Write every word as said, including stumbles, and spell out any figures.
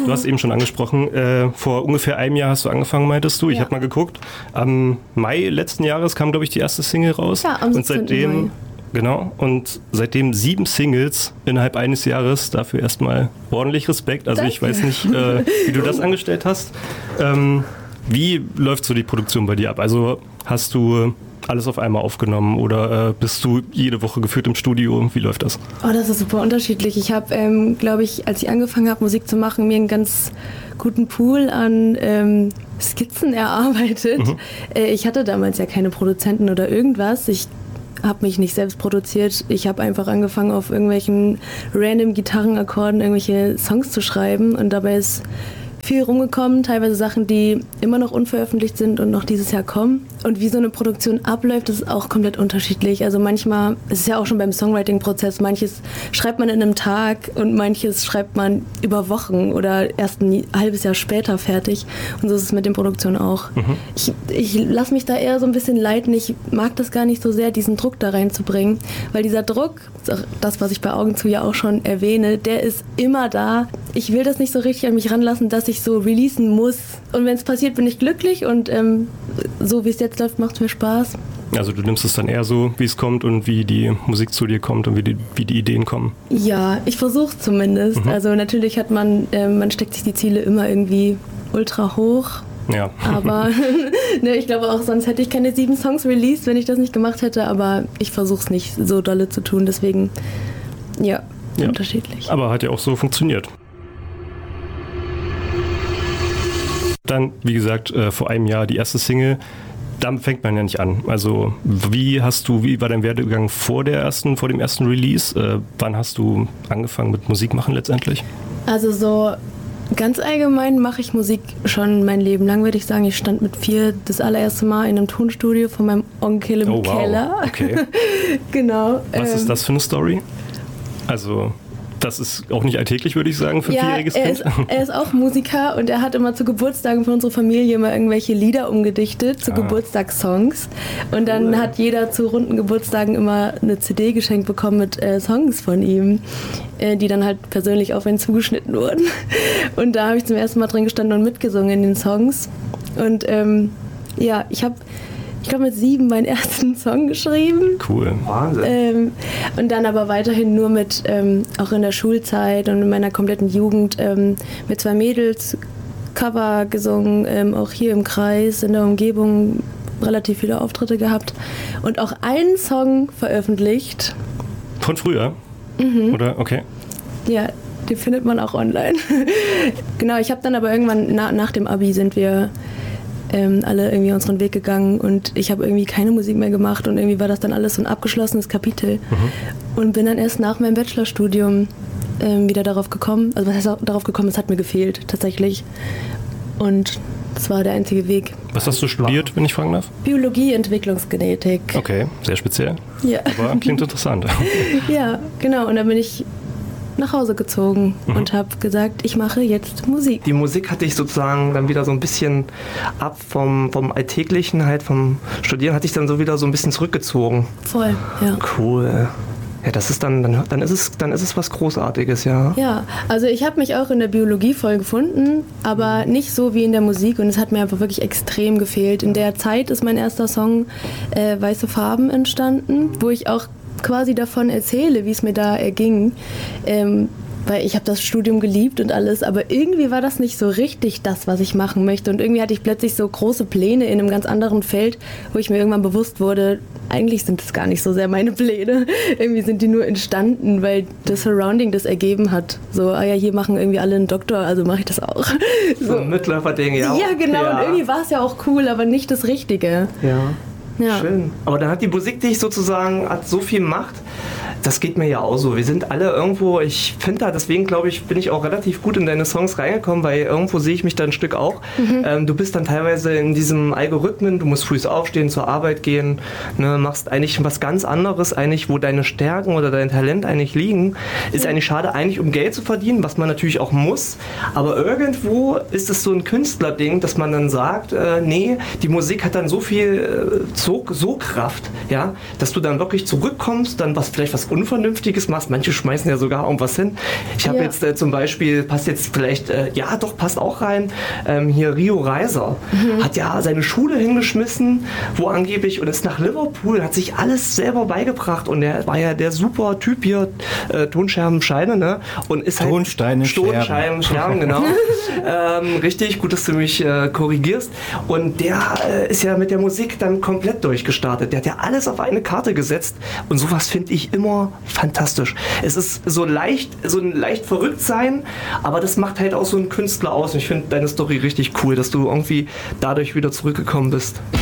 Du hast eben schon angesprochen, äh, vor ungefähr einem Jahr hast du angefangen, meintest du. Ich ja. habe mal geguckt. Am Mai letzten Jahres kam, glaube ich, die erste Single raus. Ja, am und seitdem Mai. Genau, und seitdem sieben Singles innerhalb eines Jahres, dafür erstmal ordentlich Respekt. Also Danke. Ich weiß nicht, äh, wie du das angestellt hast. Ähm, wie läuft so die Produktion bei dir ab? Also hast du alles auf einmal aufgenommen oder äh, bist du jede Woche geführt im Studio? Wie läuft das? Oh, das ist super unterschiedlich. Ich habe, ähm, glaube ich, als ich angefangen habe, Musik zu machen, mir einen ganz guten Pool an ähm, Skizzen erarbeitet. Mhm. Äh, ich hatte damals ja keine Produzenten oder irgendwas. Ich habe mich nicht selbst produziert. Ich habe einfach angefangen, auf irgendwelchen random Gitarrenakkorden irgendwelche Songs zu schreiben und dabei ist viel rumgekommen, teilweise Sachen, die immer noch unveröffentlicht sind und noch dieses Jahr kommen. Und wie so eine Produktion abläuft, ist auch komplett unterschiedlich. Also manchmal, es ist ja auch schon beim Songwriting-Prozess, manches schreibt man in einem Tag und manches schreibt man über Wochen oder erst ein halbes Jahr später fertig. Und so ist es mit den Produktionen auch. Mhm. Ich, ich lasse mich da eher so ein bisschen leiten. Ich mag das gar nicht so sehr, diesen Druck da reinzubringen, weil dieser Druck, das, was ich bei Augen zu ja auch schon erwähne, der ist immer da. Ich will das nicht so richtig an mich ranlassen, dass ich so releasen muss. Und wenn es passiert, bin ich glücklich und ähm, so wie es jetzt läuft, macht es mir Spaß. Also du nimmst es dann eher so, wie es kommt und wie die Musik zu dir kommt und wie die, wie die Ideen kommen? Ja, ich versuche zumindest. Mhm. Also natürlich hat man, äh, man steckt sich die Ziele immer irgendwie ultra hoch. Ja. Aber ne, ich glaube auch, sonst hätte ich keine sieben Songs released, wenn ich das nicht gemacht hätte. Aber ich versuche es nicht so dolle zu tun, deswegen ja, ja, unterschiedlich. Aber hat ja auch so funktioniert. Dann, wie gesagt, äh, vor einem Jahr die erste Single. Damit fängt man ja nicht an. Also wie hast du, wie war dein Werdegang vor der ersten, vor dem ersten Release? Äh, wann hast du angefangen mit Musik machen letztendlich? Also so ganz allgemein mache ich Musik schon mein Leben lang, würde ich sagen. Ich stand mit vier das allererste Mal in einem Tonstudio von meinem Onkel im oh, wow. Keller. Okay. Genau. Was ähm, ist das für eine Story? Also das ist auch nicht alltäglich, würde ich sagen, für ein ja, vierjähriges er Kind. Ist, er ist auch Musiker und er hat immer zu Geburtstagen für unsere Familie immer irgendwelche Lieder umgedichtet, zu ah. Geburtstagssongs. Und dann cool. hat jeder zu runden Geburtstagen immer eine C D geschenkt bekommen mit äh, Songs von ihm, äh, die dann halt persönlich auf ihn zugeschnitten wurden. Und da habe ich zum ersten Mal drin gestanden und mitgesungen in den Songs. Und ähm, ja, ich habe ich glaube, mit sieben meinen ersten Song geschrieben. Cool. Wahnsinn. Ähm, und dann aber weiterhin nur mit, ähm, auch in der Schulzeit und in meiner kompletten Jugend, ähm, mit zwei Mädels Cover gesungen, ähm, auch hier im Kreis, in der Umgebung relativ viele Auftritte gehabt und auch einen Song veröffentlicht. Von früher? Mhm. Oder? Okay. Ja, den findet man auch online. Genau, ich habe dann aber irgendwann, na, nach dem Abi sind wir Ähm, alle irgendwie unseren Weg gegangen und ich habe irgendwie keine Musik mehr gemacht und irgendwie war das dann alles so ein abgeschlossenes Kapitel mhm. und bin dann erst nach meinem Bachelorstudium ähm, wieder darauf gekommen, also was heißt auch darauf gekommen, es hat mir gefehlt tatsächlich und das war der einzige Weg. Was hast du studiert, wenn ich fragen darf? Biologie, Entwicklungsgenetik. Okay, sehr speziell, ja. aber klingt interessant. Ja, genau, und dann bin ich nach Hause gezogen mhm. und habe gesagt, ich mache jetzt Musik. Die Musik hatte ich sozusagen dann wieder so ein bisschen ab vom, vom Alltäglichen, halt vom Studieren, hatte ich dann so wieder so ein bisschen zurückgezogen. Voll, ja. Cool. Ja, das ist dann, dann, dann ist es, dann ist es was Großartiges, ja. Ja, also ich habe mich auch in der Biologie voll gefunden, aber nicht so wie in der Musik und es hat mir einfach wirklich extrem gefehlt. In der Zeit ist mein erster Song äh, Weiße Farben entstanden, wo ich auch quasi davon erzähle, wie es mir da erging, ähm, weil ich habe das Studium geliebt und alles, aber irgendwie war das nicht so richtig das, was ich machen möchte und irgendwie hatte ich plötzlich so große Pläne in einem ganz anderen Feld, wo ich mir irgendwann bewusst wurde, eigentlich sind das gar nicht so sehr meine Pläne, irgendwie sind die nur entstanden, weil das Surrounding das ergeben hat, so, ah ja, hier machen irgendwie alle einen Doktor, also mache ich das auch. So, so ein Mitläuferding, ja. Ja, genau, ja. Und irgendwie war es ja auch cool, aber nicht das Richtige. Ja. Ja. Schön. Aber dann hat die Musik dich sozusagen, hat so viel Macht. Das geht mir ja auch so. Wir sind alle irgendwo, ich finde da, deswegen glaube ich, bin ich auch relativ gut in deine Songs reingekommen, weil irgendwo sehe ich mich da ein Stück auch. Mhm. Ähm, du bist dann teilweise in diesem Algorithmen, du musst früh aufstehen, zur Arbeit gehen, ne, machst eigentlich was ganz anderes, eigentlich, wo deine Stärken oder dein Talent eigentlich liegen. Ist eigentlich schade, eigentlich um Geld zu verdienen, was man natürlich auch muss. Aber irgendwo ist es so ein Künstlerding, dass man dann sagt, äh, nee, die Musik hat dann so viel äh, so, so Kraft, ja, dass du dann wirklich zurückkommst, dann was vielleicht was Unvernünftiges machst. Manche schmeißen ja sogar irgendwas hin. Ich habe Ja. jetzt äh, zum Beispiel, passt jetzt vielleicht, äh, ja doch, passt auch rein, ähm, hier Rio Reiser mhm. hat ja seine Schule hingeschmissen, wo angeblich, und ist nach Liverpool, hat sich alles selber beigebracht und er war ja der super Typ hier, äh, Tonscherben-Scheine, ne? Und ist halt Tonsteine, Tonscheinen, Scherben, genau. ähm, richtig, gut, dass du mich äh, korrigierst. Und der äh, ist ja mit der Musik dann komplett durchgestartet. Der hat ja alles auf eine Karte gesetzt und sowas finde ich immer fantastisch. Es ist so leicht, so ein leicht verrückt sein, aber das macht halt auch so einen Künstler aus. Und ich finde deine Story richtig cool, dass du irgendwie dadurch wieder zurückgekommen bist.